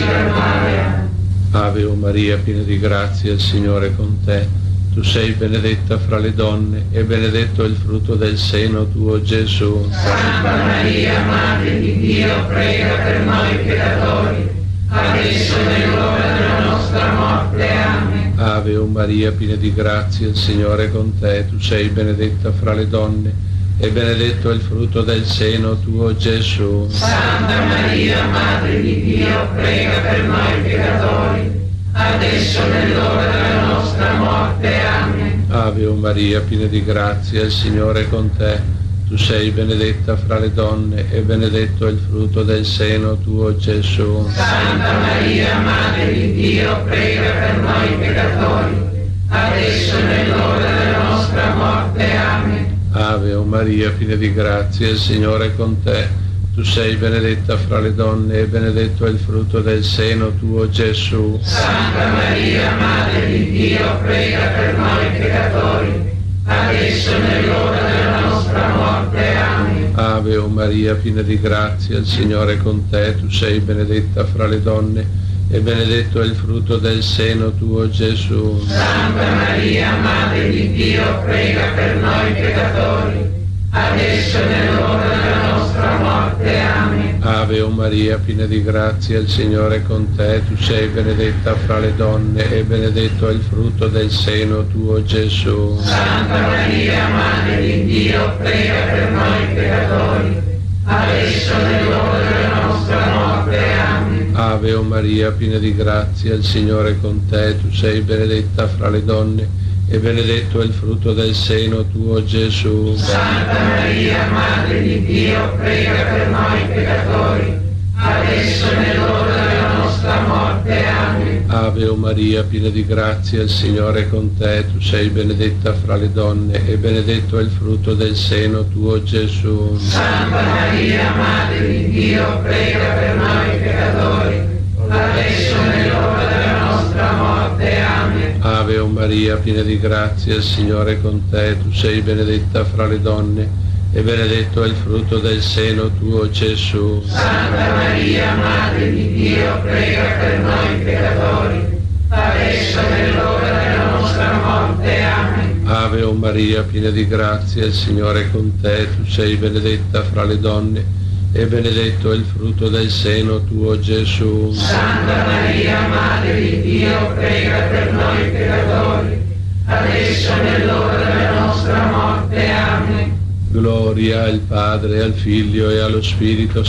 dal male. Ave o Maria, piena di grazia, il Signore è con te. Tu sei benedetta fra le donne e benedetto è il frutto del seno tuo, Gesù. Santa Maria, Madre di Dio, prega per noi peccatori, adesso è l'ora della nostra morte. Amen. Ave o Maria, piena di grazia, il Signore è con te. Tu sei benedetta fra le donne e benedetto è il frutto del seno tuo, Gesù. Santa Maria, Madre di Dio, prega per noi peccatori, adesso è l'ora della nostra morte. Amen. Ave o Maria, piena di grazia, il Signore è con te. Tu sei benedetta fra le donne e benedetto è il frutto del seno tuo, Gesù. Santa Maria, Madre di Dio, prega per noi peccatori, adesso è l'ora della nostra morte. Amen. Ave o Maria, piena di grazia, il Signore è con te. Tu sei benedetta fra le donne e benedetto è il frutto del seno tuo, Gesù. Santa Maria, Madre di Dio, prega per noi peccatori, adesso è l'ora della nostra morte. Amen. Ave o Maria, piena di grazia, il Signore è con te. Tu sei benedetta fra le donne e benedetto è il frutto del seno tuo, Gesù. Santa Maria, Madre di Dio, prega per noi peccatori, adesso è l'ora della nostra morte. Amen. Ave o Maria, piena di grazia, il Signore è con te. Tu sei benedetta fra le donne e benedetto è il frutto del seno tuo, Gesù. Santa Maria, Madre di Dio, prega per noi peccatori, adesso è l'ora della nostra morte. Amen. Ave o Maria, piena di grazia, il Signore è con te. Tu sei benedetta fra le donne e benedetto è il frutto del seno tuo, Gesù. Santa Maria, Madre di Dio, prega per noi peccatori, adesso è l'ora della nostra morte. Amen. Ave o Maria, piena di grazia, il Signore è con te. Tu sei benedetta fra le donne e benedetto è il frutto del seno tuo, Gesù. Santa Maria, Madre di Dio, prega per noi peccatori, adesso è l'ora della nostra morte. Amen. Ave o Maria, piena di grazia, il Signore è con te. Tu sei benedetta fra le donne e benedetto è il frutto del seno tuo, Gesù. Santa Maria, Madre di Dio, prega per noi peccatori, adesso è l'ora della nostra morte. Amen. Ave o Maria, piena di grazia, il Signore è con te. Tu sei benedetta fra le donne e benedetto è il frutto del seno tuo, Gesù. Santa Maria, Madre di Dio, prega per noi peccatori, adesso è l'ora della nostra morte. Amen. Gloria al Padre, al Figlio e allo Spirito